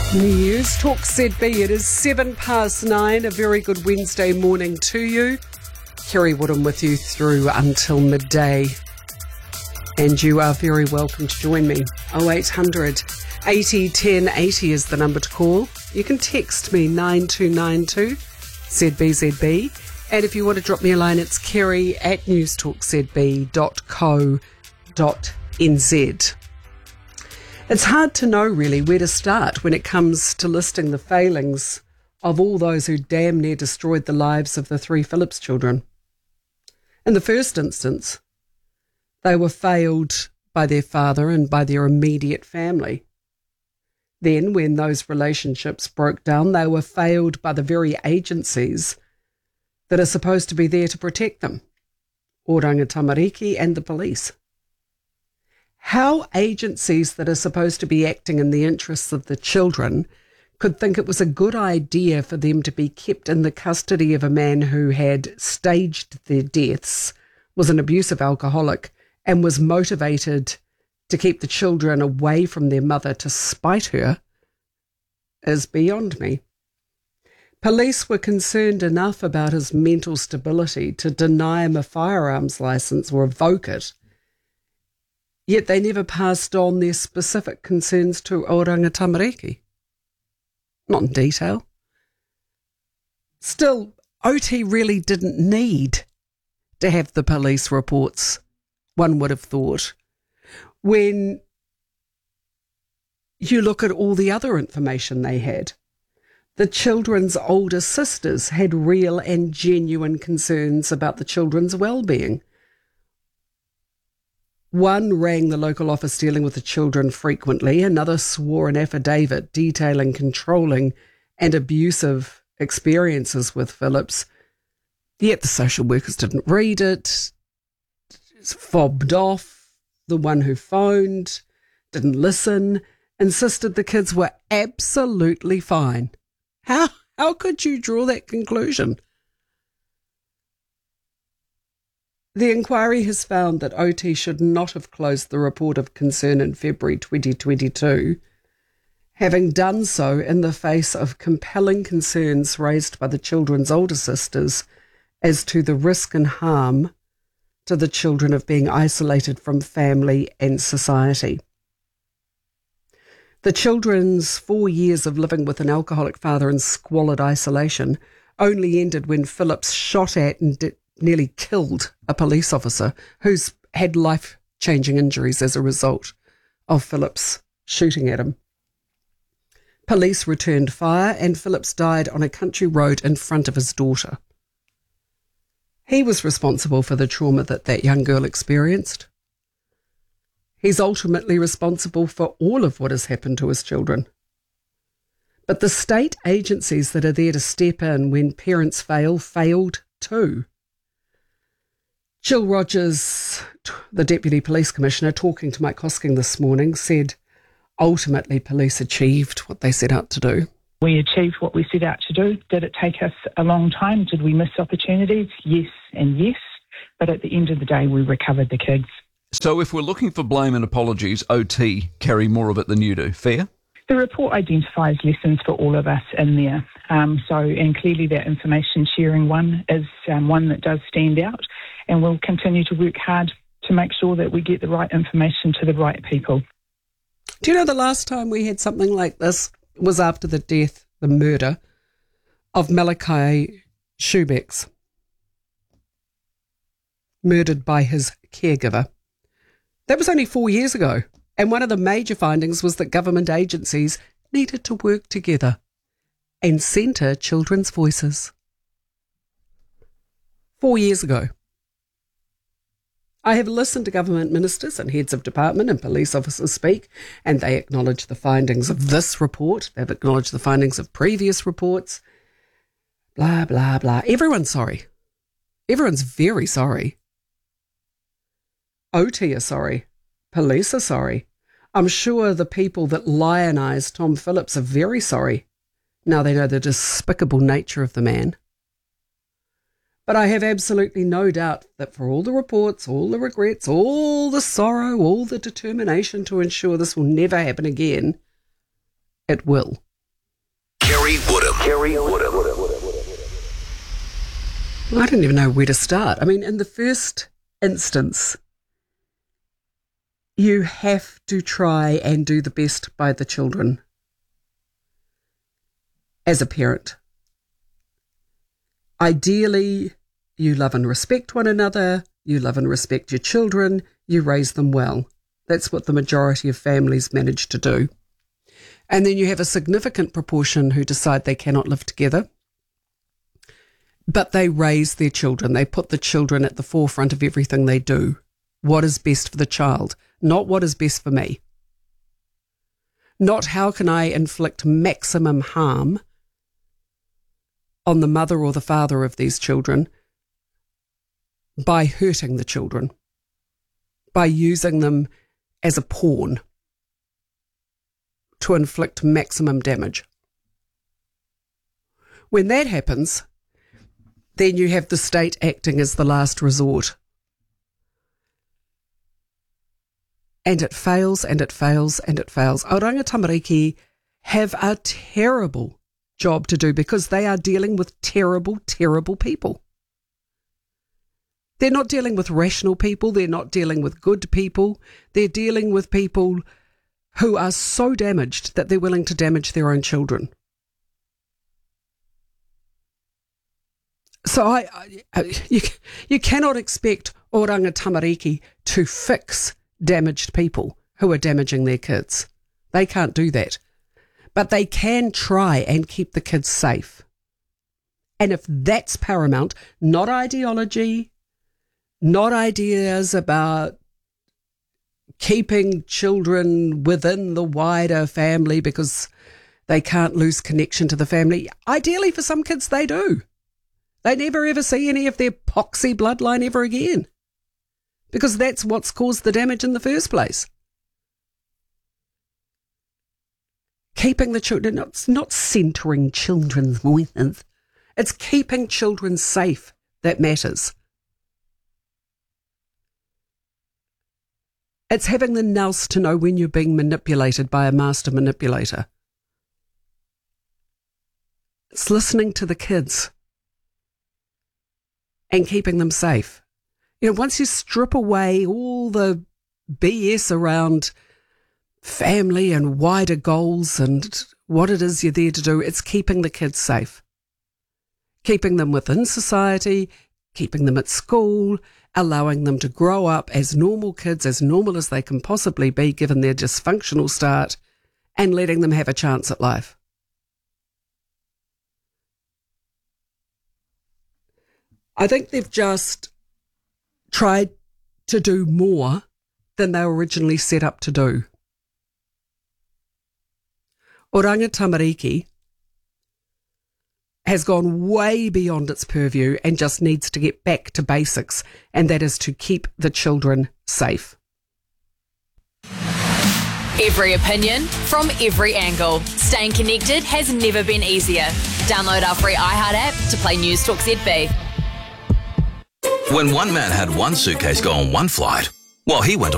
News Talk ZB. It is 9:07. A very good Wednesday morning to you. Kerry Woodham with you through until midday. And you are very welcome to join me. 0800 80 10 80 is the number to call. You can text me 9292 ZBZB. And if you want to drop me a line, it's kerry@newstalkzb.co.nz. It's hard to know really where to start when it comes to listing the failings of all those who damn near destroyed the lives of the three Phillips children. In the first instance, they were failed by their father and by their immediate family. Then, when those relationships broke down, they were failed by the very agencies that are supposed to be there to protect them, Oranga Tamariki and the police. How agencies that are supposed to be acting in the interests of the children could think it was a good idea for them to be kept in the custody of a man who had staged their deaths, was an abusive alcoholic, and was motivated to keep the children away from their mother to spite her, is beyond me. Police were concerned enough about his mental stability to deny him a firearms licence or revoke it, yet they never passed on their specific concerns to Oranga Tamariki. Not in detail. Still, OT really didn't need to have the police reports, one would have thought, when you look at all the other information they had. The children's older sisters had real and genuine concerns about the children's well-being. One rang the local office dealing with the children frequently. Another swore an affidavit detailing controlling and abusive experiences with Phillips. Yet the social workers didn't read it, fobbed off. The one who phoned didn't listen, insisted the kids were absolutely fine. How could you draw that conclusion? The inquiry has found that OT should not have closed the report of concern in February 2022, having done so in the face of compelling concerns raised by the children's older sisters as to the risk and harm to the children of being isolated from family and society. The children's 4 years of living with an alcoholic father in squalid isolation only ended when Phillips shot at and nearly killed a police officer who's had life-changing injuries as a result of Phillips shooting at him. Police returned fire and Phillips died on a country road in front of his daughter. He was responsible for the trauma that young girl experienced. He's ultimately responsible for all of what has happened to his children. But the state agencies that are there to step in when parents failed too. Jill Rogers, the Deputy Police Commissioner, talking to Mike Hosking this morning, said ultimately police achieved what they set out to do. We achieved what we set out to do. Did it take us a long time? Did we miss opportunities? Yes and yes. But at the end of the day, we recovered the kids. So if we're looking for blame and apologies, OT carry more of it than you do. Fair? The report identifies lessons for all of us in there. And clearly that information sharing one is one that does stand out. And we'll continue to work hard to make sure that we get the right information to the right people. Do you know the last time we had something like this was after the murder of Malachi Shoebecks, murdered by his caregiver. That was only 4 years ago. And one of the major findings was that government agencies needed to work together and centre children's voices. 4 years ago. I have listened to government ministers and heads of department and police officers speak, and they acknowledge the findings of this report. They've acknowledged the findings of previous reports. Blah, blah, blah. Everyone's sorry. Everyone's very sorry. OT are sorry. Police are sorry. I'm sure the people that lionised Tom Phillips are very sorry. Now they know the despicable nature of the man. But I have absolutely no doubt that for all the reports, all the regrets, all the sorrow, all the determination to ensure this will never happen again, it will. Kerry Woodham. I don't even know where to start. I mean, in the first instance, you have to try and do the best by the children as a parent. Ideally, you love and respect one another, you love and respect your children, you raise them well. That's what the majority of families manage to do. And then you have a significant proportion who decide they cannot live together, but they raise their children. They put the children at the forefront of everything they do. What is best for the child, not what is best for me. Not how can I inflict maximum harm on the mother or the father of these children by hurting the children, by using them as a pawn to inflict maximum damage. When that happens, then you have the state acting as the last resort. And it fails, and it fails, and it fails. Oranga tamariki have a terrible job to do because they are dealing with terrible, terrible people. They're not dealing with rational people. They're not dealing with good people. They're dealing with people who are so damaged that they're willing to damage their own children. So you cannot expect Oranga tamariki to fix damaged people who are damaging their kids. They can't do that. But they can try and keep the kids safe. And if that's paramount, not ideology, not ideas about keeping children within the wider family because they can't lose connection to the family. Ideally, for some kids, they do. They never ever see any of their poxy bloodline ever again because that's what's caused the damage in the first place. Keeping the children, it's not centering children's voices. It's keeping children safe that matters. It's having the nous to know when you're being manipulated by a master manipulator. It's listening to the kids and keeping them safe. You know, once you strip away all the BS around family and wider goals and what it is you're there to do, it's keeping the kids safe. Keeping them within society, keeping them at school, allowing them to grow up as normal kids, as normal as they can possibly be given their dysfunctional start, and letting them have a chance at life. I think they've just tried to do more than they were originally set up to do. Oranga tamariki has gone way beyond its purview and just needs to get back to basics, and that is to keep the children safe. Every opinion from every angle. Staying connected has never been easier. Download our free iHeart app to play News Talk ZB. When one man had one suitcase go on one flight, while he went on